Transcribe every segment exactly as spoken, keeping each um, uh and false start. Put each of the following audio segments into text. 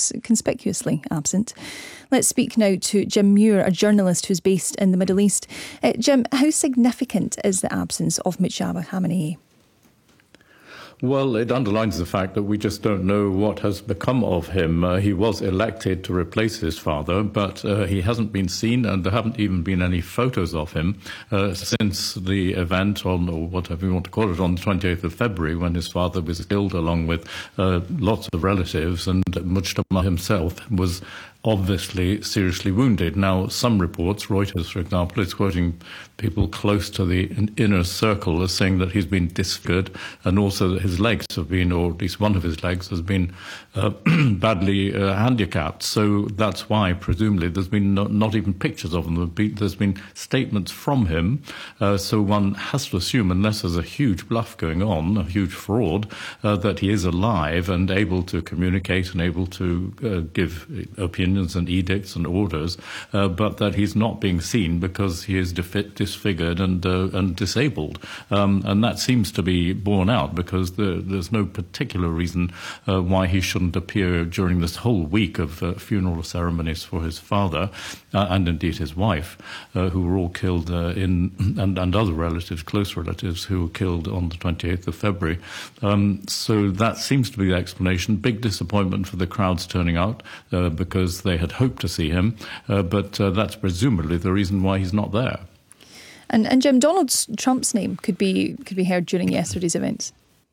was conspicuously absent. Let's speak now to Jim Muir, a journalist who's based in the Middle East. Uh, Jim, how significant is the absence of Mujtaba Khamenei? Well, it underlines the fact that we just don't know what has become of him. Uh, he was elected to replace his father, but uh, he hasn't been seen, and there haven't even been any photos of him uh, since the event on, or whatever you want to call it, on the twenty-eighth of February, when his father was killed along with uh, lots of relatives, and Mujtaba himself was obviously seriously wounded. Now, some reports, Reuters, for example, is quoting people close to the inner circle as saying that he's been disfigured, and also that his legs have been, or at least one of his legs has been uh, badly uh, handicapped. So that's why, presumably, there's been no, not even pictures of him. There's been statements from him. Uh, so one has to assume, unless there's a huge bluff going on, a huge fraud, uh, that he is alive and able to communicate and able to uh, give opinions and edicts and orders, uh, but that he's not being seen because he is defi- disfigured and uh, and disabled. Um, and that seems to be borne out because the, there's no particular reason uh, why he shouldn't appear during this whole week of uh, funeral ceremonies for his father uh, and indeed his wife, uh, who were all killed uh, in, and, and other relatives, close relatives, who were killed on the twenty-eighth of February. Um, so that seems to be the explanation. Big disappointment for the crowds turning out uh, because they had hoped to see him, uh, but uh, that's presumably the reason why he's not there. And, and Jim, Donald Trump's name could be could be heard during yesterday's events.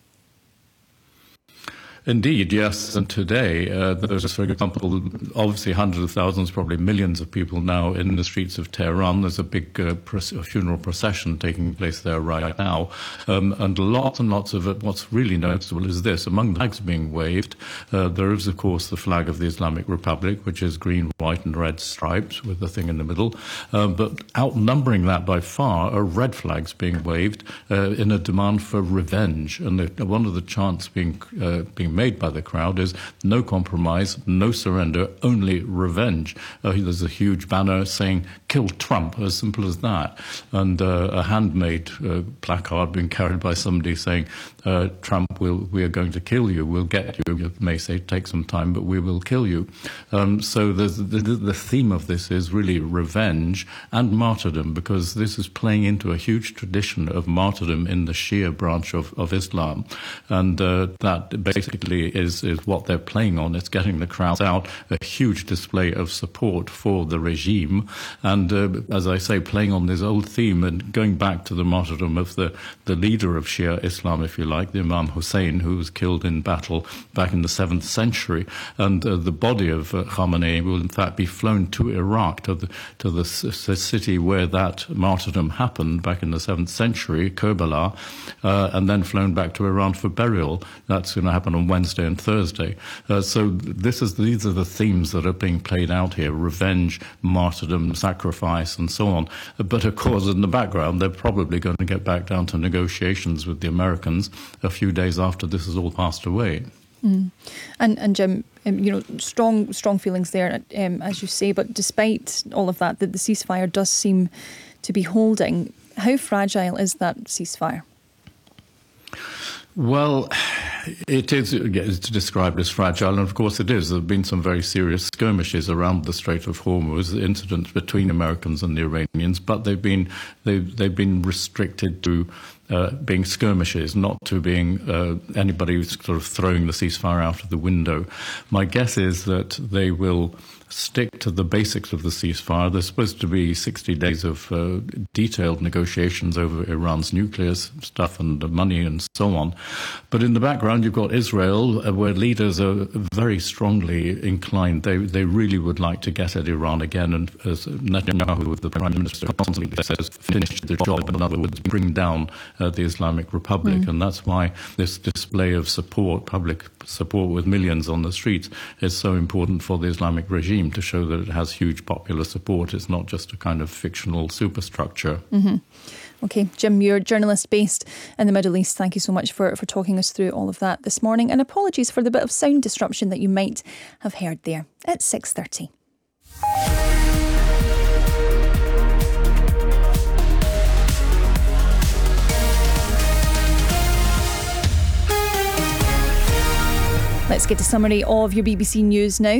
Indeed, yes. And today, uh, there's, for example, obviously hundreds of thousands, probably millions of people now in the streets of Tehran. There's a big uh, pr- funeral procession taking place there right now. Um, and lots and lots of it. What's really noticeable is this. Among the flags being waved, uh, there is, of course, the flag of the Islamic Republic, which is green, white and red stripes with the thing in the middle. Uh, but outnumbering that by far are red flags being waved uh, in a demand for revenge. And the, one of the chants being, uh, being made by the crowd is no compromise, no surrender, only revenge. Uh, there's a huge banner saying kill Trump, as simple as that, and uh, a handmade uh, placard being carried by somebody saying uh, Trump, will, we are going to kill you, we'll get you. You may say take some time, but we will kill you. Um, so there's, the, the theme of this is really revenge and martyrdom, because this is playing into a huge tradition of martyrdom in the Shia branch of, of Islam, and uh, that basically Is, is what they're playing on. It's getting the crowds out, a huge display of support for the regime, and uh, as I say, playing on this old theme and going back to the martyrdom of the, the leader of Shia Islam, if you like, the Imam Hussein, who was killed in battle back in the seventh century, and uh, the body of uh, Khamenei will in fact be flown to Iraq, to the to the, the city where that martyrdom happened back in the seventh century, Kerbala, uh, and then flown back to Iran for burial. That's going to happen on Wednesday and Thursday. Uh, so this is these are the themes that are being played out here: revenge, martyrdom, sacrifice, and so on. But of course, in the background, they're probably going to get back down to negotiations with the Americans a few days after this has all passed away. Mm. And and Jim, um, you know, strong strong feelings there, um, as you say. But despite all of that, the, the ceasefire does seem to be holding. How fragile is that ceasefire? Well, it is it's described as fragile, and of course it is. There have been some very serious skirmishes around the Strait of Hormuz, incidents between Americans and the Iranians, but they've been they've they've been restricted to uh, being skirmishes, not to being uh, anybody who's sort of throwing the ceasefire out of the window. My guess is that they will stick to the basics of the ceasefire. There's supposed to be sixty days of uh, detailed negotiations over Iran's nuclear stuff and the money and so on. But in the background, you've got Israel, uh, where leaders are very strongly inclined. They they really would like to get at Iran again. And as Netanyahu, the prime minister, constantly says, finish the job. In other words, bring down uh, the Islamic Republic. Mm. And that's why this display of support, public support with millions on the streets, is so important for the Islamic regime, to show that it has huge popular support. It's not just a kind of fictional superstructure. Mm-hmm. OK, Jim Muir, journalist based in the Middle East, thank you so much for, for talking us through all of that this morning. And apologies for the bit of sound disruption that you might have heard there. It's six thirty. Let's get a summary of your B B C News now.